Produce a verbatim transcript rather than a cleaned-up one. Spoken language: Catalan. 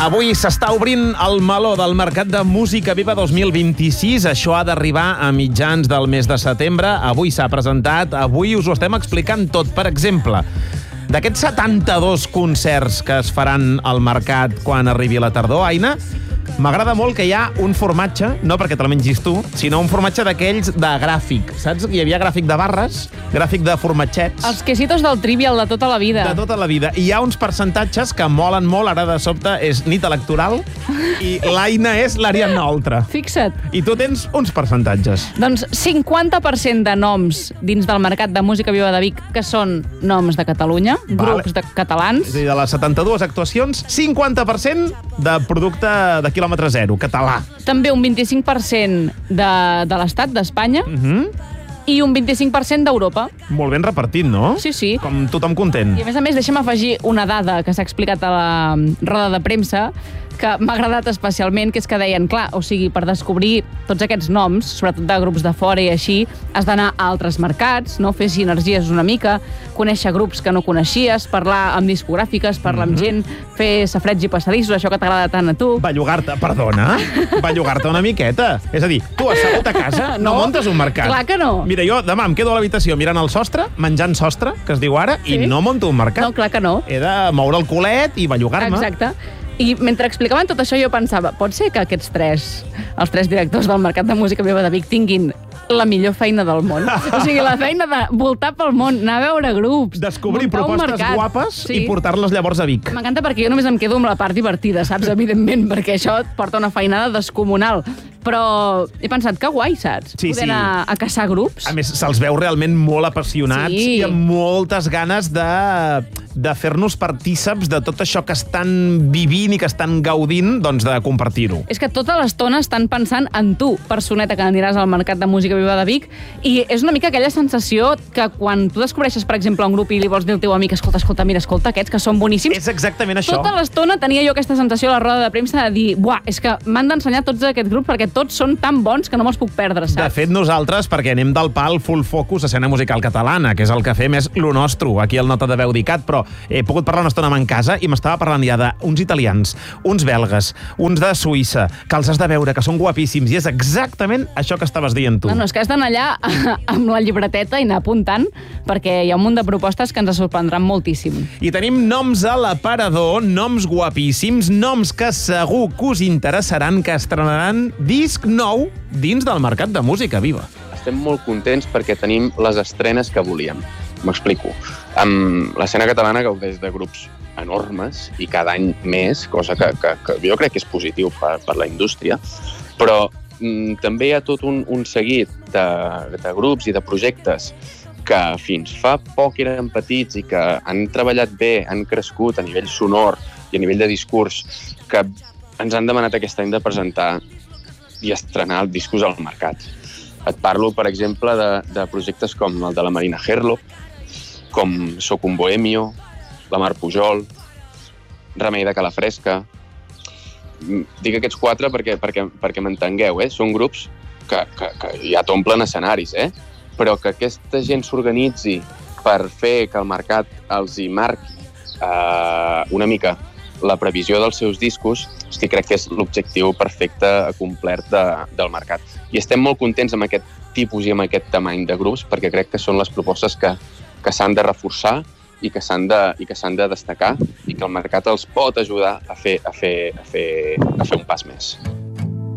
Avui s'està obrint el meló del Mercat de Música Viva dos mil vint-i-sis. Això ha d'arribar a mitjans del mes de setembre. Avui s'ha presentat, avui us ho estem explicant tot. Per exemple, d'aquests setanta-dos concerts que es faran al mercat quan arribi la tardor, Aina, m'agrada molt que hi ha un formatge, no perquè te la mengis tu, sinó un formatge d'aquells de gràfic. Saps? Hi havia gràfic de barres, gràfic de formatgets. Els quesitos del Trivial de tota la vida. De tota la vida. I hi ha uns percentatges que molen molt. Ara de sobte és nit electoral i l'Aina és l'Ariadna Oltra. Fixa't. I tu tens uns percentatges. Doncs cinquanta per cent de noms dins del Mercat de Música Viva de Vic que són noms de Catalunya, Vale. grups de catalans. És a dir, de les setanta-dues actuacions, cinquanta per cent de producte de quilòmetre zero, català. També un vint-i-cinc per cent de, de l'Estat, d'Espanya, Uh -huh. i un vint-i-cinc per cent d'Europa. Molt ben repartit, no? Sí, sí. Com tothom content. I a més a més, deixa'm afegir una dada que s'ha explicat a la roda de premsa que m'ha agradat especialment, que és que deien, clar, o sigui, per descobrir tots aquests noms, sobretot de grups de fora i així, has d'anar a altres mercats, no? Fer sinergies una mica, conèixer grups que no coneixies, parlar amb discogràfiques, parlar amb gent, fer safreig i passadissos, això que t'agrada tant a tu. Bellugar-te, perdona, bellugar-te una miqueta. És a dir, tu assegut a casa no, No, muntes un mercat. clar que no. Mira, jo demà em quedo a l'habitació mirant el sostre, menjant sostre, que es diu ara, Sí. i no monto un mercat. No, clar que no. He de moure el culet i bellugar-me. Exacte. I mentre explicaven tot això jo pensava, pot ser que aquests tres, els tres directors del Mercat de Música Viva de Vic tinguin la millor feina del món. O sigui, la feina de voltar pel món, anar a veure grups, Descobrir muntar un propostes mercat. guapes Sí. i portar-les llavors a Vic. M'encanta perquè jo només em quedo amb la part divertida, saps? Evidentment, perquè això et porta una feinada descomunal. Però he pensat que guai, saps? Sí, Poder sí. anar a caçar grups. A més, se'ls veu realment molt apassionats Sí. i amb moltes ganes de, de fer-nos partíceps de tot això que estan vivint i que estan gaudint, doncs de compartir-ho. És que tota l'estona estan pensant en tu, personeta que aniràs al Mercat de Música Viva de Vic, i és una mica aquella sensació que quan tu descobreixes, per exemple, un grup i li vols dir al teu amic, escolta, escolta, mira, escolta aquests que són boníssims. És exactament això. Tota l'estona tenia jo aquesta sensació a la roda de premsa de dir, buah, és que m'han d'ensenyar tots aquests grups perquè tots són tan bons que no me'ls puc perdre, saps? De fet, nosaltres, perquè anem del pal full focus a escena musical catalana, que és el que fem, és lo nostre, aquí al Nota de Veu d'ICAT, però he pogut parlar una estona amb en casa i m'estava parlant ja d'uns italians, uns belgues, uns de Suïssa, que els has de veure, que són guapíssims, i és exactament això que estaves dient tu. No, no, és que has d'anar allà amb la llibreteta i anar apuntant, perquè hi ha un munt de propostes que ens sorprendran moltíssim. I tenim noms a l'aparador, noms guapíssims, noms que segur que us interessaran, que estrenaran disc nou dins del Mercat de Música Viva. Estem molt contents perquè tenim les estrenes que volíem. M'explico. Um, L'escena catalana gaudeix de grups enormes i cada any més, cosa que, que, que jo crec que és positiu per, per la indústria, però um, també hi ha tot un, un seguit de, de grups i de projectes que fins fa poc eren petits i que han treballat bé, han crescut a nivell sonor i a nivell de discurs, que ens han demanat aquest any de presentar i estrenar discos al mercat. Et parlo, per exemple, de, de projectes com el de la Marina Herlo, com Soc un bohemio, la Mar Pujol, Remei de Calafresca. Dic aquests quatre perquè, perquè, perquè m'entengueu, eh? Són grups que, que, que ja t'omplen escenaris, eh? Però que aquesta gent s'organitzi per fer que el mercat els hi marqui eh, una mica la previsió dels seus discos, hosti, crec que és l'objectiu perfecte complert de, del mercat. I estem molt contents amb aquest tipus i amb aquest tamany de grups perquè crec que són les propostes que, que s'han de reforçar i que s'han de, i que s'han de destacar i que el mercat els pot ajudar a fer, a fer, a fer, a fer un pas més.